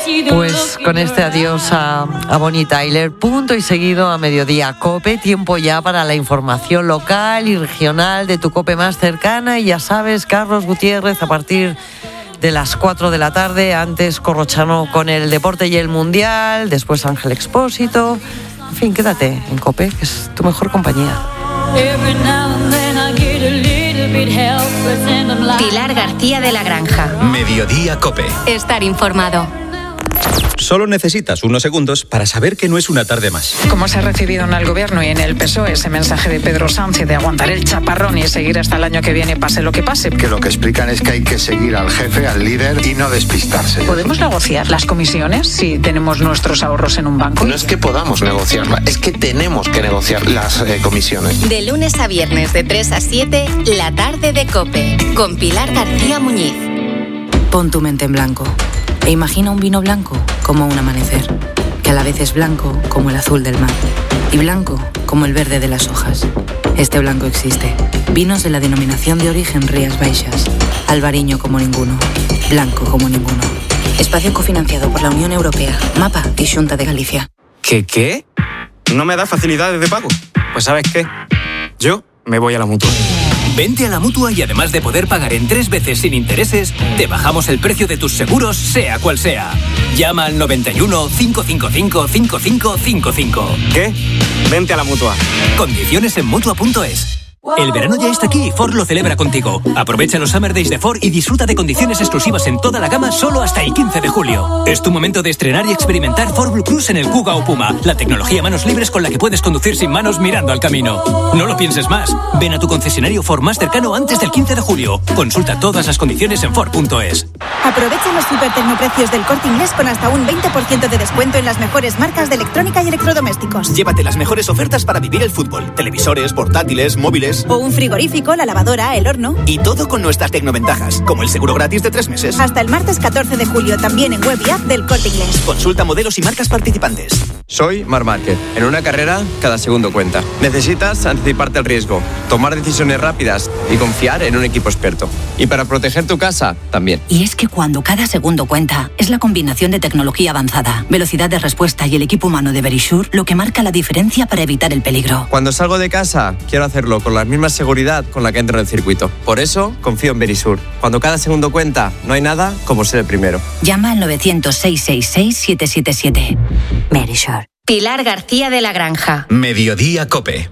Pues con este adiós a Bonnie Tyler, punto y seguido a Mediodía COPE, tiempo ya para la información local y regional de tu COPE más cercana. Y ya sabes, Carlos Gutiérrez, a partir de las 4 de la tarde, antes Corrochano con el deporte y el mundial, después Ángel Expósito. En fin, quédate en COPE, que es tu mejor compañía. Pilar García de la Granja. Mediodía COPE. Estar informado. Solo necesitas unos segundos para saber que no es una tarde más. ¿Cómo se ha recibido en el Gobierno y en el PSOE ese mensaje de Pedro Sánchez de aguantar el chaparrón y seguir hasta el año que viene, pase lo que pase? Que lo que explican es que hay que seguir al jefe, al líder y no despistarse. ¿Podemos negociar las comisiones si tenemos nuestros ahorros en un banco? No es que podamos negociarlas, es que tenemos que negociar las comisiones. De lunes a viernes de 3 a 7, la tarde de COPE, con Pilar García Muñiz. Pon tu mente en blanco e imagina un vino blanco como un amanecer, que a la vez es blanco como el azul del mar y blanco como el verde de las hojas. Este blanco existe. Vinos de la denominación de origen Rías Baixas. Albariño como ninguno. Blanco como ninguno. Espacio cofinanciado por la Unión Europea, MAPA y Xunta de Galicia. ¿Qué? ¿No me da facilidades de pago? Pues ¿sabes qué? Yo me voy a la Mutua. Vente a la Mutua y además de poder pagar en 3 veces sin intereses, te bajamos el precio de tus seguros, sea cual sea. Llama al 91 555 5555. ¿Qué? Vente a la Mutua. Condiciones en Mutua.es. El verano ya está aquí y Ford lo celebra contigo. Aprovecha los Summer Days de Ford y disfruta de condiciones exclusivas en toda la gama solo hasta el 15 de julio. Es tu momento de estrenar y experimentar Ford Blue Cruise en el Kuga o Puma, la tecnología manos libres con la que puedes conducir sin manos mirando al camino. No lo pienses más. Ven a tu concesionario Ford más cercano antes del 15 de julio. Consulta todas las condiciones en Ford.es. Aprovecha los supertecnoprecios del Corte Inglés con hasta un 20% de descuento en las mejores marcas de electrónica y electrodomésticos. Llévate las mejores ofertas para vivir el fútbol. Televisores, portátiles, móviles. O un frigorífico, la lavadora, el horno. Y todo con nuestras tecnoventajas, como el seguro gratis de 3 meses. Hasta el martes 14 de julio, también en web y app del Corte Inglés. Consulta modelos y marcas participantes. Soy Marc Márquez. En una carrera, cada segundo cuenta. Necesitas anticiparte al riesgo, tomar decisiones rápidas y confiar en un equipo experto. Y para proteger tu casa, también. Y es que cuando cada segundo cuenta, es la combinación de tecnología avanzada, velocidad de respuesta y el equipo humano de Verisure lo que marca la diferencia para evitar el peligro. Cuando salgo de casa, quiero hacerlo con la misma seguridad con la que entro en el circuito. Por eso, confío en Verisure. Cuando cada segundo cuenta, no hay nada como ser el primero. Llama al 900-666-777. Verisure. Pilar García de la Granja. Mediodía COPE.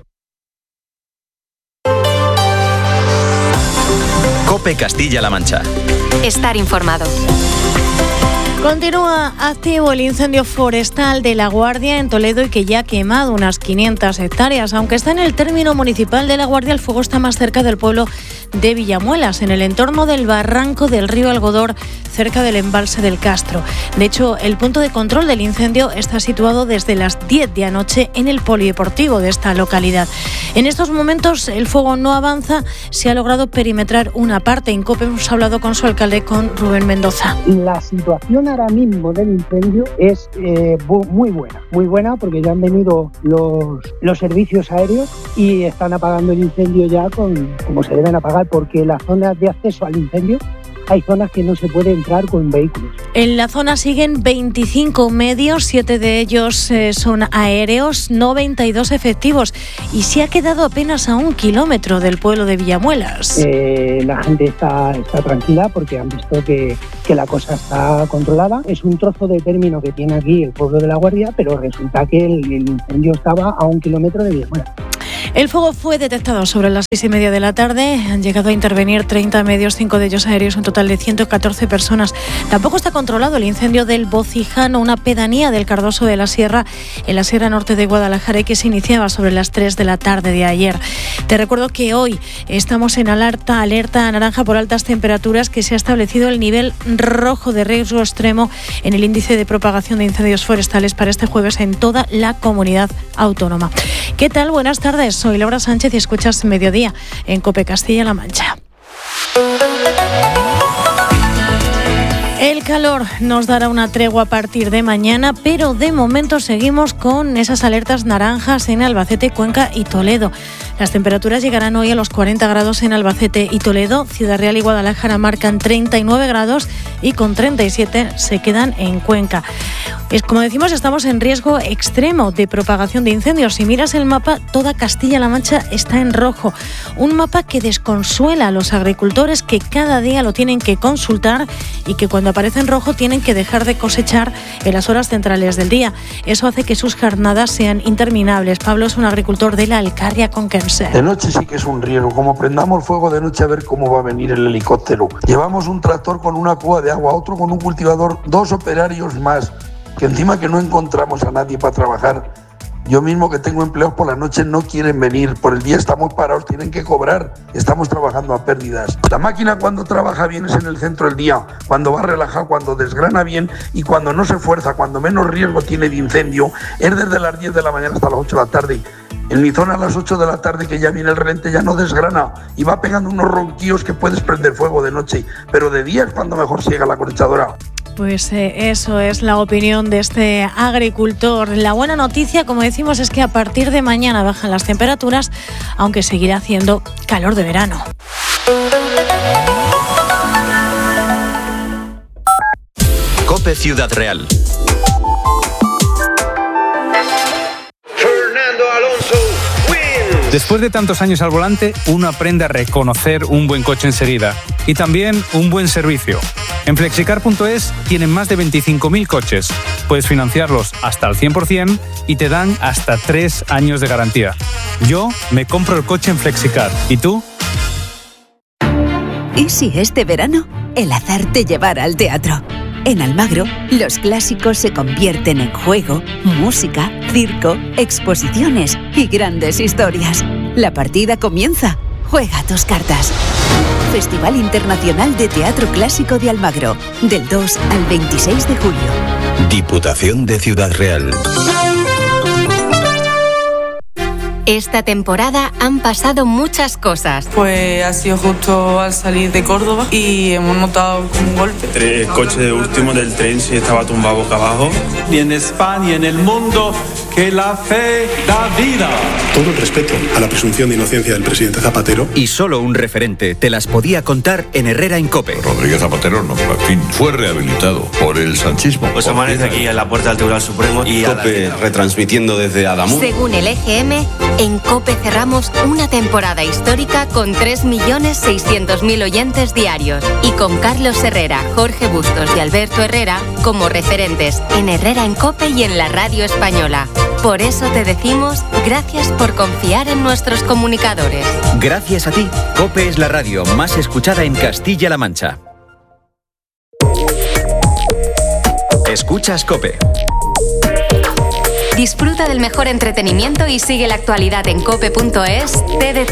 COPE Castilla-La Mancha. Estar informado. Continúa activo el incendio forestal de La Guardia en Toledo y que ya ha quemado unas 500 hectáreas. Aunque está en el término municipal de La Guardia, el fuego está más cerca del pueblo de Villamuelas, en el entorno del barranco del río Algodor, cerca del embalse del Castro. De hecho, el punto de control del incendio está situado desde las 10 de anoche en el polideportivo de esta localidad. En estos momentos el fuego no avanza, se ha logrado perimetrar una parte. En COPE hemos hablado con su alcalde, con Rubén Mendoza. La situación ahora mismo del incendio es muy buena porque ya han venido los servicios aéreos y están apagando el incendio ya como se deben apagar, porque las zonas de acceso al incendio hay zonas que no se puede entrar con vehículos. En la zona siguen 25 medios, 7 de ellos son aéreos, 92 efectivos, y se ha quedado apenas a 1 kilómetro del pueblo de Villamuelas. La gente está tranquila porque han visto que la cosa está controlada. Es un trozo de término que tiene aquí el pueblo de La Guardia, pero resulta que el incendio estaba a 1 kilómetro de Villamuelas. El fuego fue detectado sobre las 6:30 de la tarde. Han llegado a intervenir 30 medios, 5 de ellos aéreos, un total de 114 personas. Tampoco está controlado el incendio del Bocijano, una pedanía del Cardoso de la Sierra, en la Sierra Norte de Guadalajara, y que se iniciaba sobre las 3 de la tarde de ayer. Te recuerdo que hoy estamos en alerta naranja por altas temperaturas, que se ha establecido el nivel rojo de riesgo extremo en el índice de propagación de incendios forestales para este jueves en toda la comunidad autónoma. ¿Qué tal? Buenas tardes. Soy Laura Sánchez y escuchas Mediodía en COPE Castilla-La Mancha. El calor nos dará una tregua a partir de mañana, pero de momento seguimos con esas alertas naranjas en Albacete, Cuenca y Toledo. Las temperaturas llegarán hoy a los 40 grados en Albacete y Toledo. Ciudad Real y Guadalajara marcan 39 grados y con 37 se quedan en Cuenca. Como decimos, estamos en riesgo extremo de propagación de incendios. Si miras el mapa, toda Castilla-La Mancha está en rojo. Un mapa que desconsuela a los agricultores, que cada día lo tienen que consultar y que cuando aparece en rojo tienen que dejar de cosechar en las horas centrales del día. Eso hace que sus jornadas sean interminables. Pablo es un agricultor de la Alcarria Conquense. De noche sí que es un riesgo. Como prendamos fuego de noche, a ver cómo va a venir el helicóptero. Llevamos un tractor con una cuba de agua, otro con un cultivador, 2 operarios más, que encima que no encontramos a nadie para trabajar. Yo mismo, que tengo empleados por la noche, no quieren venir. Por el día estamos parados, tienen que cobrar. Estamos trabajando a pérdidas. La máquina, cuando trabaja bien, es en el centro del día, cuando va relajado, cuando desgrana bien y cuando no se esfuerza, cuando menos riesgo tiene de incendio, es desde las 10 de la mañana hasta las 8 de la tarde. En mi zona, a las 8 de la tarde, que ya viene el relente, ya no desgrana y va pegando unos ronquillos que puedes prender fuego de noche, pero de día es cuando mejor siega la cosechadora. Pues eso es la opinión de este agricultor. La buena noticia, como decimos, es que a partir de mañana bajan las temperaturas, aunque seguirá haciendo calor de verano. COPE Ciudad Real. Después de tantos años al volante, uno aprende a reconocer un buen coche enseguida y también un buen servicio. En Flexicar.es tienen más de 25.000 coches. Puedes financiarlos hasta el 100% y te dan hasta 3 años de garantía. Yo me compro el coche en Flexicar. ¿Y tú? ¿Y si este verano el azar te llevara al teatro? En Almagro, los clásicos se convierten en juego, música, circo, exposiciones y grandes historias. La partida comienza. Juega tus cartas. Festival Internacional de Teatro Clásico de Almagro, del 2 al 26 de julio. Diputación de Ciudad Real. Esta temporada han pasado muchas cosas. Pues ha sido justo al salir de Córdoba y hemos notado un golpe. El coche último del tren sí estaba tumbado boca abajo. Y en España y en el mundo, que la fe da vida. Todo el respeto a la presunción de inocencia del presidente Zapatero. Y solo un referente te las podía contar en Herrera en COPE. Rodríguez Zapatero, no, en fin, fue rehabilitado por el sanchismo. Pues amanece aquí en la puerta del Tribunal Supremo y COPE retransmitiendo desde Adamuz. Según el EGM, en COPE cerramos una temporada histórica con 3.600.000 oyentes diarios y con Carlos Herrera, Jorge Bustos y Alberto Herrera como referentes en Herrera en COPE y en la radio española. Por eso te decimos gracias por confiar en nuestros comunicadores. Gracias a ti, COPE es la radio más escuchada en Castilla-La Mancha. Escuchas COPE. Disfruta del mejor entretenimiento y sigue la actualidad en cope.es, TDT